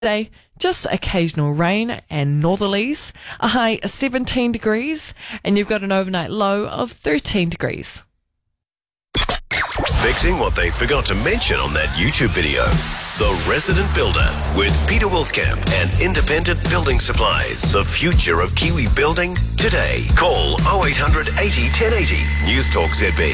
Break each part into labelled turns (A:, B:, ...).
A: Today, just occasional rain and northerlies, a high of 17 degrees, and you've got an overnight low of 13 degrees.
B: Fixing what they forgot to mention on that YouTube video. The Resident Builder with Peter Wolfkamp and Independent Building Supplies. The future of Kiwi building today. Call 0800 80 1080. News Talk ZB.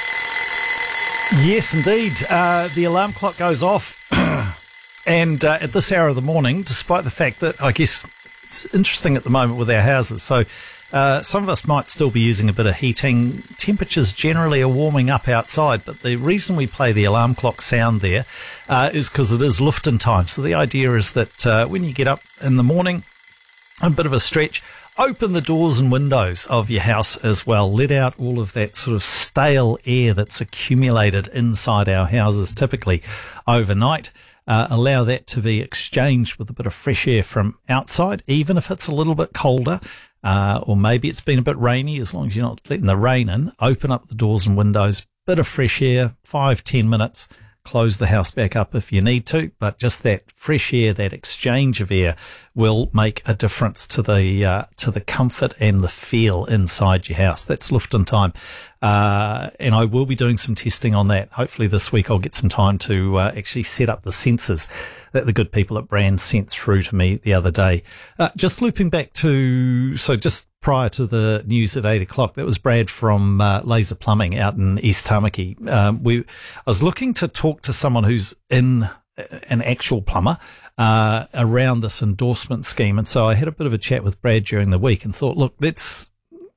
C: Yes, indeed. The alarm clock goes off. And at this hour of the morning, despite the fact that I guess it's interesting at the moment with our houses, so some of us might still be using a bit of heating. Temperatures generally are warming up outside, but the reason we play the alarm clock sound there is because it is lifting time. So the idea is that when you get up in the morning, a bit of a stretch, open the doors and windows of your house as well. Let out all of that sort of stale air that's accumulated inside our houses typically overnight. Allow that to be exchanged with a bit of fresh air from outside, even if it's a little bit colder, or maybe it's been a bit rainy. As long as you're not letting the rain in, open up the doors and windows, bit of fresh air, 5-10 minutes, close the house back up if you need to, but just that fresh air, that exchange of air will make a difference to the comfort and the feel inside your house. That's lifting time. And I will be doing some testing on that. Hopefully this week I'll get some time to actually set up the sensors that the good people at Brand sent through to me the other day. Just looping back to, so just prior to the news at 8 o'clock, that was Brad from Laser Plumbing out in East Tamaki. I was looking to talk to someone who's in an actual plumber around this endorsement scheme. And so I had a bit of a chat with Brad during the week and thought, look, because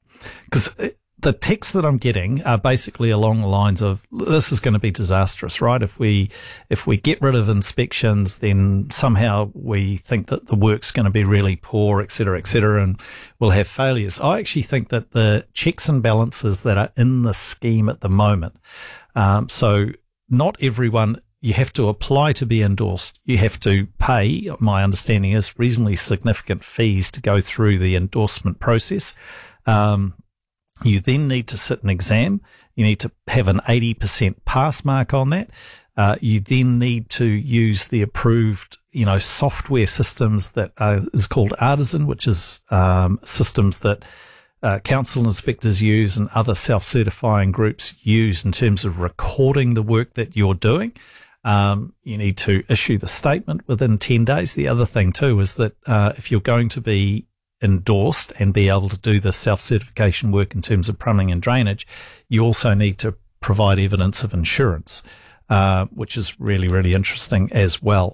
C: the texts that I'm getting are basically along the lines of, this is going to be disastrous, right? If we get rid of inspections, then somehow we think that the work's going to be really poor, et cetera, and we'll have failures. I actually think that the checks and balances that are in the scheme at the moment, so not everyone, you have to apply to be endorsed. You have to pay, my understanding is, reasonably significant fees to go through the endorsement process. You then need to sit an exam. You need to have an 80% pass mark on that. You then need to use the approved, software systems that is called Artisan, which is systems that council inspectors use and other self-certifying groups use in terms of recording the work that you're doing. You need to issue the statement within 10 days. The other thing too is that if you're going to be endorsed and be able to do the self-certification work in terms of plumbing and drainage, you also need to provide evidence of insurance, which is really, really interesting as well.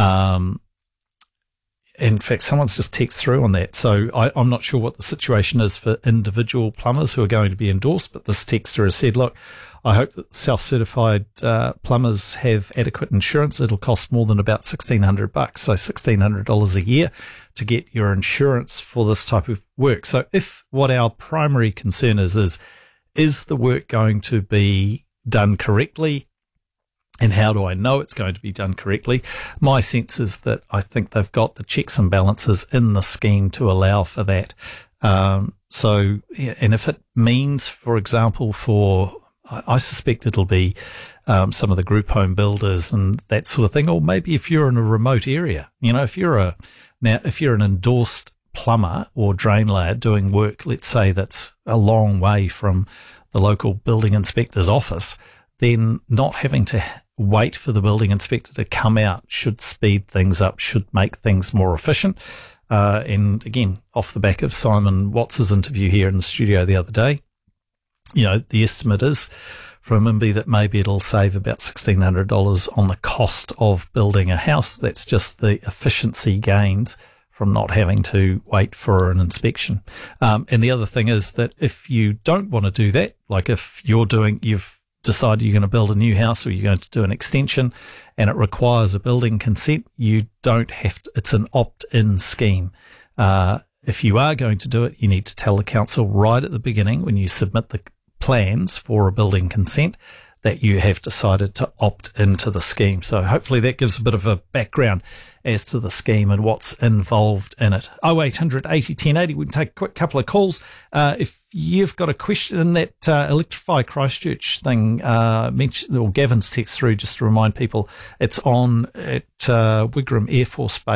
C: In fact, someone's just texted through on that. So I'm not sure what the situation is for individual plumbers who are going to be endorsed, but this texter has said, look, I hope that self-certified plumbers have adequate insurance. It'll cost more than about $1,600, so $1,600 a year to get your insurance for this type of work. So if what our primary concern is the work going to be done correctly? And how do I know it's going to be done correctly? My sense is that I think they've got the checks and balances in the scheme to allow for that. And if it means, for example, I suspect it'll be some of the group home builders and that sort of thing, or maybe if you're in a remote area, if you're an endorsed plumber or drain layer doing work, let's say that's a long way from the local building inspector's office, then not having to wait for the building inspector to come out should speed things up, should make things more efficient. And again, off the back of Simon Watts' interview here in the studio the other day, the estimate is from MIMBY that maybe it'll save about $1,600 on the cost of building a house. That's just the efficiency gains from not having to wait for an inspection. And the other thing is that if you don't want to do that, like if you've decided you're going to build a new house or you're going to do an extension and it requires a building consent, you don't have to, it's an opt-in scheme. If you are going to do it, you need to tell the council right at the beginning when you submit the plans for a building consent that you have decided to opt into the scheme. So hopefully that gives a bit of a background as to the scheme and what's involved in it. 0800 80 1080. We can take a quick couple of calls. If you've got a question, that Electrify Christchurch thing mentioned, or Gavin's text through, just to remind people, it's on at Wigram Air Force Base.